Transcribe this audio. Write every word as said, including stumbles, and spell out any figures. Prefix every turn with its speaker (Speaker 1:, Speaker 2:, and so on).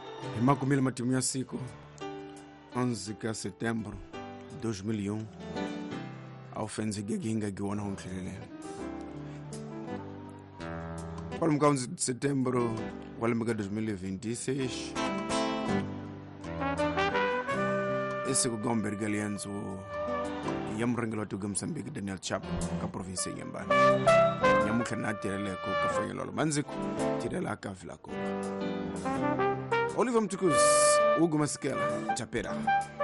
Speaker 1: Makumi matimu ya siku onze de setembro de dois mil e um ao fenzi geginga giwana huntlele wala mga onze de setembro wala mga dois mil e vinte e seis esse ko gomber galianzo yamrengelo to Mozambique Daniel Chapo ka province yambani yamukana tirele ko ka fayelo manziko tirela ka vlako Oliver Mtukuz, Hugo Maskela, Chapera.